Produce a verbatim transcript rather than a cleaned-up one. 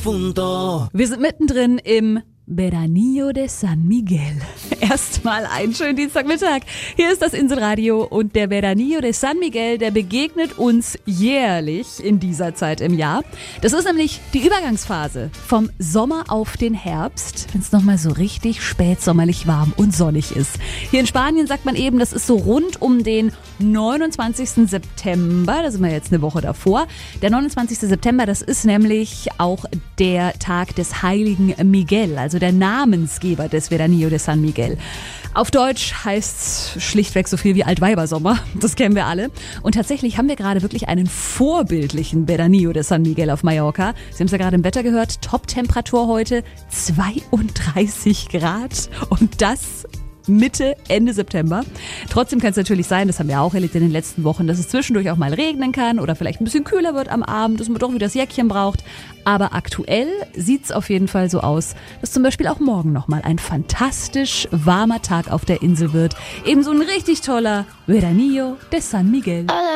profundo. Wir sind mittendrin im Veranillo de San Miguel. Erstmal einen schönen Dienstagmittag. Hier ist das Inselradio und der Veranillo de San Miguel, der begegnet uns jährlich in dieser Zeit im Jahr. Das ist nämlich die Übergangsphase vom Sommer auf den Herbst, wenn es nochmal so richtig spätsommerlich warm und sonnig ist. Hier in Spanien sagt man eben, das ist so rund um den neunundzwanzigsten September, da sind wir jetzt eine Woche davor. Der neunundzwanzigste September, das ist nämlich auch der Tag des heiligen Miguel, also der Namensgeber des Veranillo de San Miguel. Auf Deutsch heißt es schlichtweg so viel wie Altweibersommer, das kennen wir alle. Und tatsächlich haben wir gerade wirklich einen vorbildlichen Veranillo de San Miguel auf Mallorca. Sie haben es ja gerade im Wetter gehört, Top-Temperatur heute zweiunddreißig Grad und das Mitte, Ende September. Trotzdem kann es natürlich sein, das haben wir auch erlebt in den letzten Wochen, dass es zwischendurch auch mal regnen kann oder vielleicht ein bisschen kühler wird am Abend, dass man doch wieder das Jäckchen braucht. Aber aktuell sieht es auf jeden Fall so aus, dass zum Beispiel auch morgen nochmal ein fantastisch warmer Tag auf der Insel wird. Ebenso ein richtig toller Veranillo de San Miguel.